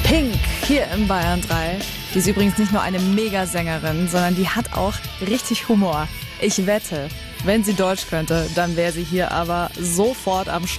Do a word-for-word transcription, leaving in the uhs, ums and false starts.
Pink hier im Bayern drei. Die ist übrigens nicht nur eine Megasängerin, sondern die hat auch richtig Humor. Ich wette, wenn sie Deutsch könnte, dann wäre sie hier aber sofort am Start.